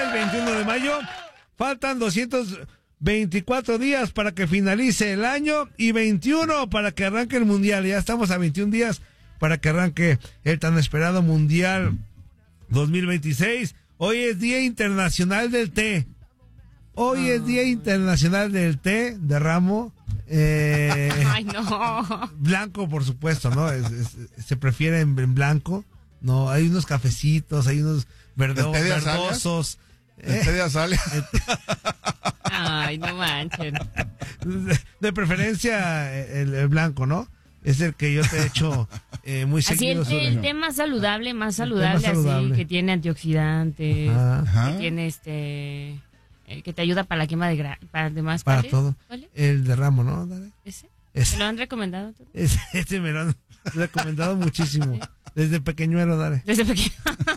es 21 de mayo. Faltan 224 días para que finalice el año y 21 para que arranque el mundial. Ya estamos a 21 días para que arranque el tan esperado mundial 2026. Hoy es Día Internacional del Té. Hoy es Día Internacional del Té de ramo. Ay, no. Blanco, por supuesto, ¿no? Se prefiere en blanco. No, hay unos cafecitos, hay unos verdosos. ¿El té de azalea? Ay, no manchen. De preferencia el blanco, ¿no? Es el que yo te he hecho muy seguido. Así el té más saludable, así, que tiene antioxidantes, que tiene que te ayuda para la quema de grasa, para demás. Para todo. ¿Vale? El de ramo, ¿no? Dale. ¿Ese? ¿Me lo han recomendado tú? Este me lo han recomendado muchísimo. Desde pequeñuelo, dale. Desde pequeño.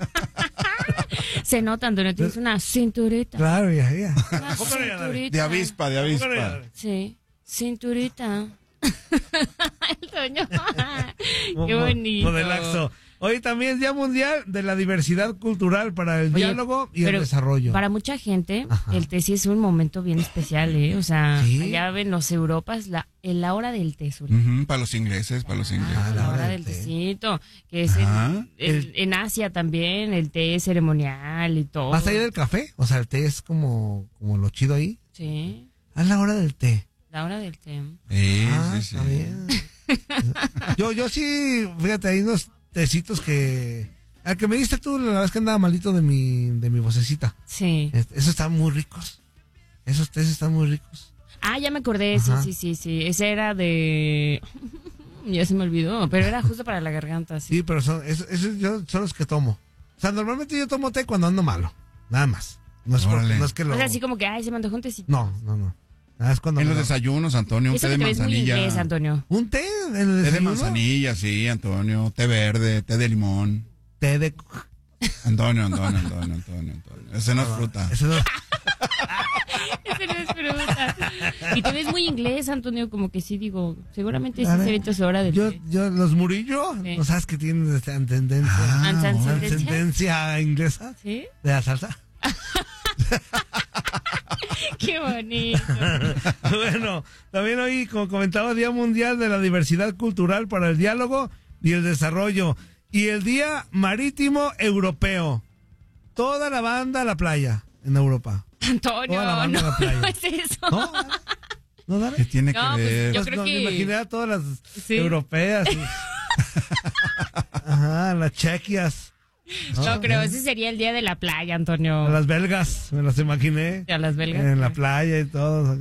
Se nota, Antonio, tienes una cinturita. Claro, ya. Una cinturita. De avispa. Sí, cinturita. El Toño. Qué bonito. Modelaxo. Hoy también es Día Mundial de la Diversidad Cultural para el diálogo y el desarrollo. Para mucha gente, el té sí es un momento bien especial, ¿eh? O sea, allá ven los Europas, la hora del té. Para los ingleses, la hora del tecito, que es en Asia también, el té ceremonial y todo. ¿Más allá del café? O sea, el té es como lo chido ahí. Sí. Es la hora del té. La hora del té. Sí. Está bien. Yo sí, fíjate, hay unos tecitos que... Al que me diste tú, la verdad es que andaba malito de mi vocecita. Sí. Esos están muy ricos. Esos tés están muy ricos. Ah, ya me acordé, sí. Ese era de... Ya se me olvidó, pero era justo para la garganta. Sí, pero esos son los que tomo. O sea, normalmente yo tomo té cuando ando malo. Nada más. No es que lo... O sea, así como que, se me antojó un tecito. No. Es cuando en los desayunos, Antonio, un té de manzanilla. Muy inglés, Antonio. ¿Un té en el desayuno? Té de manzanilla, sí, Antonio. Té verde, té de limón. Té de... Antonio. Ese no es fruta. Ese no es fruta. Y te ves muy inglés, Antonio, como que sí, digo, seguramente sí se ve esa hora de... Yo, los Murillo, ¿no sabes que tienen tendencia inglesa? ¿Sí? De la salsa. Qué bonito. Bueno, también hoy, como comentaba, Día Mundial de la Diversidad Cultural para el Diálogo y el Desarrollo. Y el Día Marítimo Europeo. Toda la banda a la playa en Europa. Antonio, toda la banda a la playa. No es eso. ¿No, Dale? ¿Qué tiene que ver? Yo creo que... Me imaginé a todas las europeas. Las chequias. No creo, ese sería el día de la playa, Antonio. A las belgas, me las imaginé. A las belgas. En la playa y todo.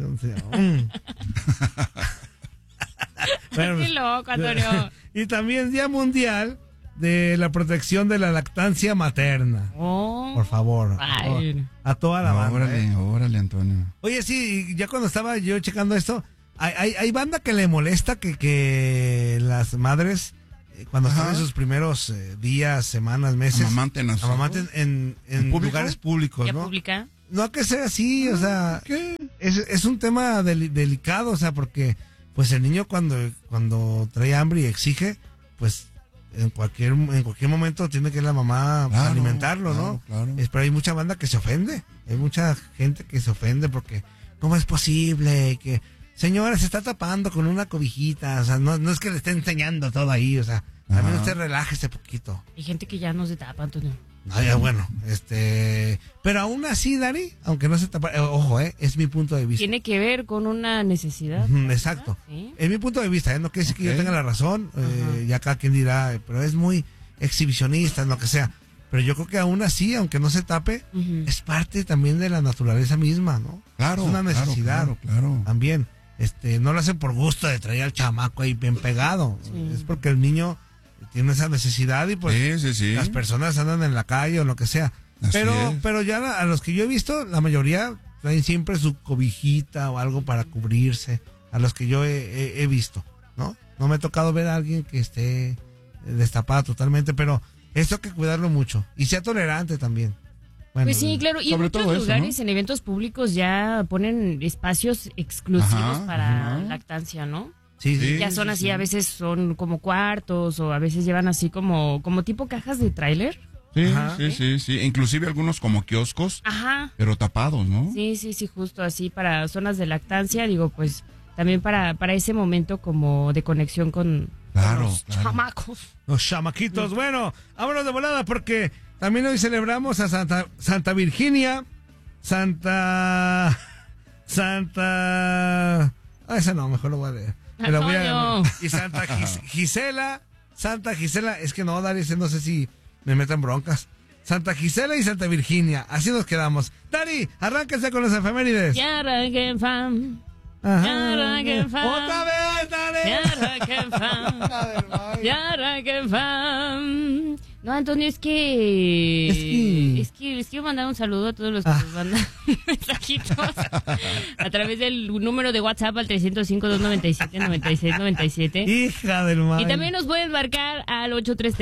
Bueno, qué loco, Antonio. Y también Día Mundial de la Protección de la Lactancia Materna. Por favor. A toda la banda. Órale, Antonio. Oye, sí, ya cuando estaba yo checando esto, hay banda que le molesta que las madres... Cuando están en sus primeros días, semanas, meses, amamanten en lugares públicos, ¿no? ¿Pública? No que sea así, o sea, es un tema delicado, o sea, porque pues el niño cuando trae hambre y exige, pues en cualquier momento tiene que ir la mamá a alimentarlo, ¿no? Claro. Pero hay mucha banda que se ofende, hay mucha gente que se ofende porque ¿cómo es posible que... Señora, se está tapando con una cobijita, o sea, no es que le esté enseñando todo ahí, o sea, también usted relájese poquito. Hay gente que ya no se tapa, Antonio. Bueno, pero aún así, Dani, aunque no se tapa, ojo, es mi punto de vista. Tiene que ver con una necesidad. Exacto. ¿Sí? Es mi punto de vista, no quiere decir que yo tenga la razón, ya cada quien dirá, pero es muy exhibicionista, lo que sea. Pero yo creo que aún así, aunque no se tape, es parte también de la naturaleza misma, ¿no? Claro. Es una necesidad. Claro. También. No lo hacen por gusto de traer al chamaco ahí bien pegado. Sí. Es porque el niño tiene esa necesidad y pues las personas andan en la calle o lo que sea. Pero ya a los que yo he visto, la mayoría traen siempre su cobijita o algo para cubrirse. A los que yo he visto, ¿no? No me ha tocado ver a alguien que esté destapado totalmente, pero esto hay que cuidarlo mucho. Y sea tolerante también. Bueno, pues sí, claro, y en muchos lugares, ¿no? En eventos públicos ya ponen espacios exclusivos para lactancia, ¿no? Sí. Ya son así, a veces son como cuartos o a veces llevan así como tipo cajas de tráiler. Sí. Inclusive algunos como kioscos, pero tapados, ¿no? Sí, justo así para zonas de lactancia, digo, pues también para ese momento como de conexión con los chamacos. Los chamaquitos. Bueno, vámonos de volada porque también hoy celebramos a Santa Virginia, esa no, mejor lo voy a leer. Y Santa Gisela, es que no, Dari, no sé si me metan broncas. Santa Gisela y Santa Virginia, así nos quedamos. Dari, arránquese con las efemérides. Ya arranquen, fam. Otra vez, Dari. Ya arranquen, fam. No, Antonio, es que les quiero mandar un saludo a todos los que nos mandan mensajitos a través del número de WhatsApp al 305-297-9697. Hija del mal. Y también nos pueden marcar al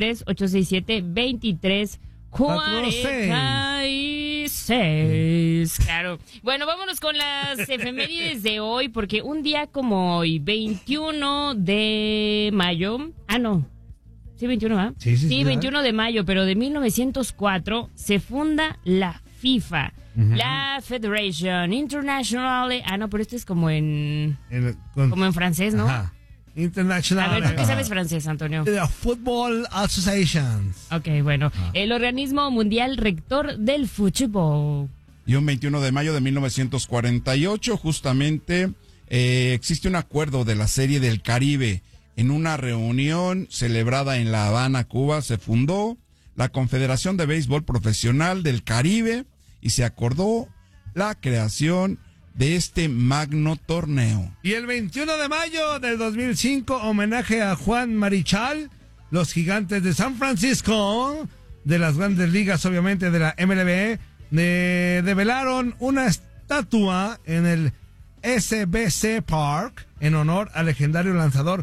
833-867-2346. Claro. Bueno, vámonos con las efemérides de hoy, porque un día como hoy, 21 de mayo. Sí, 21, ¿ah? Sí, 21 de mayo, pero de 1904 se funda la FIFA, la Federation International. Pero esto es como en francés, ¿no? Ajá. International. A ver, ¿por qué sabes francés, Antonio? Football Association. Ok, bueno. El organismo mundial rector del fútbol. Y un 21 de mayo de 1948, justamente, existe un acuerdo de la Serie del Caribe. En una reunión celebrada en La Habana, Cuba, se fundó la Confederación de Béisbol Profesional del Caribe y se acordó la creación de este magno torneo. Y el 21 de mayo del 2005, homenaje a Juan Marichal, los Gigantes de San Francisco, de las Grandes Ligas, obviamente de la MLB, develaron una estatua en el SBC Park en honor al legendario lanzador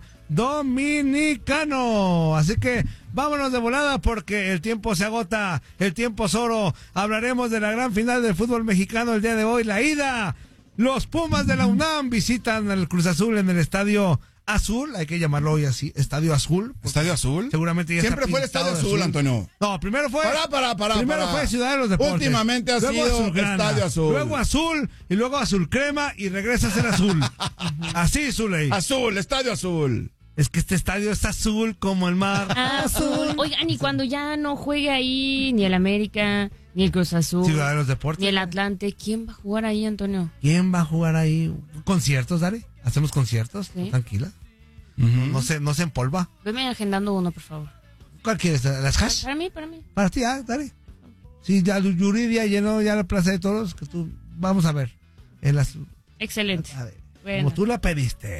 dominicano. Así que vámonos de volada porque el tiempo se agota, el tiempo es oro. Hablaremos de la gran final del fútbol mexicano el día de hoy, la ida. Los Pumas de la UNAM visitan al Cruz Azul en el Estadio Azul, hay que llamarlo hoy así, Estadio Azul. ¿Estadio Azul? Seguramente ya siempre fue el Estadio Azul, Antonio. No, primero fue... Primero fue Ciudad de los Deportes. Últimamente ha sido Estadio Azul. Luego Azul, y luego Azul Crema, y regresa a ser Azul. Así, Zuley. Azul, Estadio Azul. Es que este estadio es azul como el mar. Azul. Oigan, y cuando ya no juegue ahí ni el América, ni el Cruz Azul, Ciudad de los Deportes, ni el Atlante, ¿quién va a jugar ahí, Antonio? ¿Quién va a jugar ahí? ¿Conciertos, Dari? ¿Hacemos conciertos? ¿Sí? Tranquila. No se empolva. Veme agendando uno, por favor. ¿Cuál quieres? ¿Las hash? Para mí. Para ti, Dari. Sí, ya Yuridia llenó ya la Plaza de Toros, que tú... Vamos a ver. Excelente. A ver. Bueno. Como tú la pediste.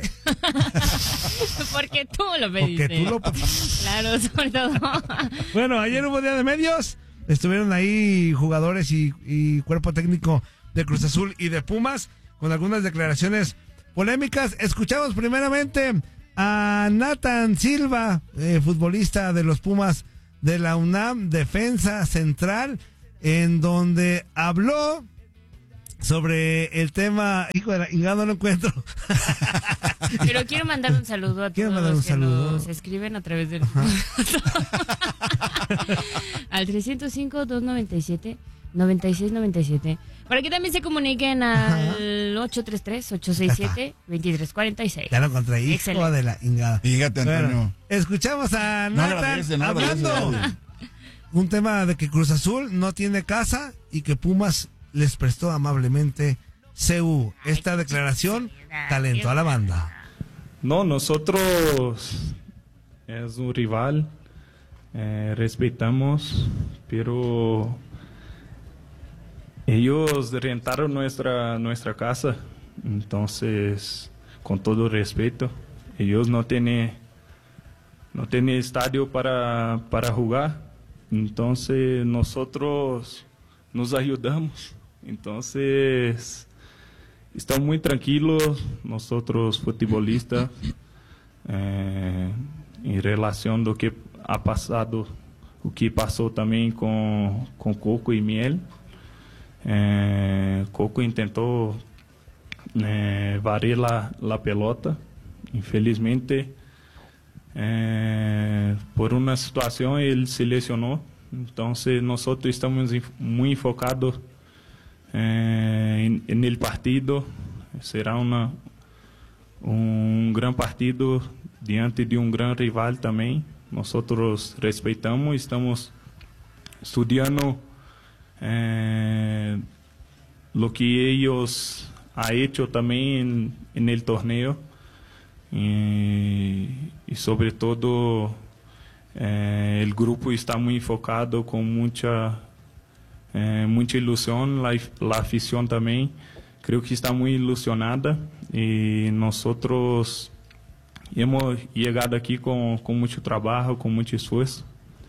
Porque tú lo pediste. Claro, sobre todo. Bueno, ayer hubo día de medios. Estuvieron ahí jugadores y cuerpo técnico de Cruz Azul y de Pumas con algunas declaraciones polémicas. Escuchamos primeramente a Nathan Silva, futbolista de los Pumas de la UNAM, defensa central, en donde habló sobre el tema, hijo de la ingada, no lo encuentro. Pero quiero mandar un saludo a todos los que nos escriben a través del al 305-297-9697 para que también se comuniquen al 833-867-2346. Ya lo encontré, hijo Excelente. De la ingada. Fíjate, Antonio. Bueno, escuchamos a Nathan hablando un tema de que Cruz Azul no tiene casa y que Pumas les prestó amablemente CU. Esta declaración talentó a la banda. No, nosotros es un rival, respetamos, pero ellos rentaron nuestra casa, entonces con todo respeto, ellos no tienen estadio para jugar, entonces nosotros nos ayudamos. Entonces, estamos muy tranquilos nosotros futbolistas en relación a lo que ha pasado, lo que pasó también con Coco y Miel. Coco intentó varrer la pelota, infelizmente por una situación él se lesionó, Entonces nosotros estamos muy enfocados en el partido. Será un gran partido diante de un gran rival también. Nosotros respetamos, estamos estudiando lo que ellos han hecho también en el torneo y sobre todo el grupo está muy enfocado con mucha ilusión, la afición también creo que está muy ilusionada y nosotros hemos llegado aquí con mucho trabajo, con mucho esfuerzo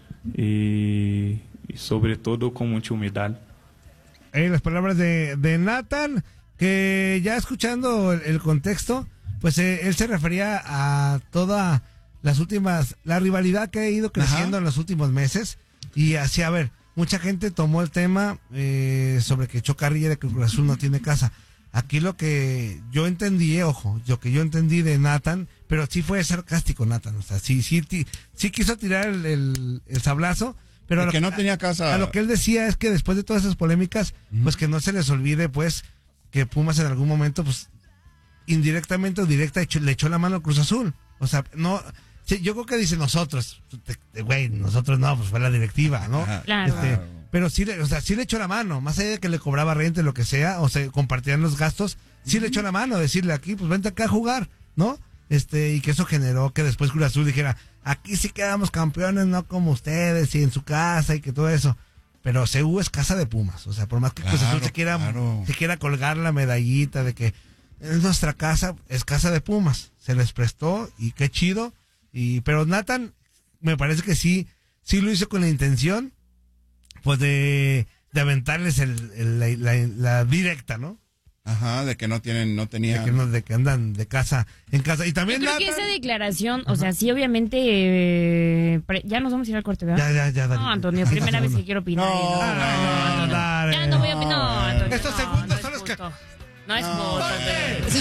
y sobre todo con mucha humildad. Las palabras de Nathan, que ya escuchando el contexto, pues él se refería a toda la rivalidad que ha ido creciendo en los últimos meses y así, a ver, mucha gente tomó el tema sobre que echó carrilla de que Cruz Azul no tiene casa. Aquí lo que yo entendí, lo que yo entendí de Nathan, pero sí fue sarcástico Nathan, o sea, sí quiso tirar el sablazo, pero que no tenía casa. A lo que él decía es que después de todas esas polémicas, pues que no se les olvide, pues, que Pumas en algún momento, pues, indirectamente o directa, le echó la mano a Cruz Azul. O sea, no, sí, yo creo que dice nosotros, güey, nosotros no, pues fue la directiva, ¿no? Claro. Pero sí, sí le echó la mano, más allá de que le cobraba renta, lo que sea, o se compartían los gastos, sí le echó la mano, decirle aquí, pues vente acá a jugar, ¿no? Y que eso generó que después Cruz Azul dijera, aquí sí quedamos campeones, no como ustedes, y en su casa, y que todo eso. Pero CU es casa de Pumas, o sea, por más que Cruz Azul se quiera colgar la medallita de que es nuestra casa, es casa de Pumas, se les prestó, y qué chido, pero Nathan, me parece que sí lo hizo con la intención, pues de aventarles la directa, ¿no? Ajá, de que no tenían. De que andan de casa en casa. Y también yo creo que esa declaración, o sea, sí, obviamente, ya nos vamos a ir al corte, ¿verdad? Ya, dale. No, Antonio, primera vez que quiero opinar. No, dale. Ya no voy a opinar. No, Antonio. Estos segundos son los que... No es justo, Antonio.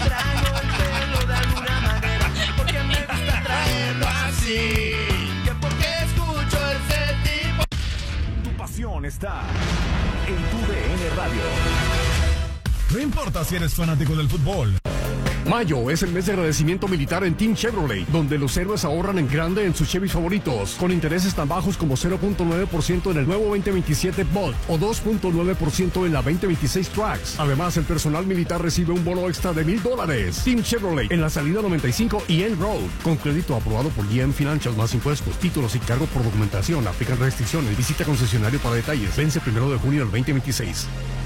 Tu pasión está en tu DN Radio. No importa si eres fanático del fútbol. Mayo es el mes de agradecimiento militar en Team Chevrolet, donde los héroes ahorran en grande en sus Chevys favoritos, con intereses tan bajos como 0.9% en el nuevo 2027 Bolt o 2.9% en la 2026 Trax. Además, el personal militar recibe un bono extra de $1,000. Team Chevrolet en la salida 95 y End Road, con crédito aprobado por GM Financial más impuestos, títulos y cargo por documentación. Aplican restricciones. Visita concesionario para detalles. Vence 1 de junio del 2026.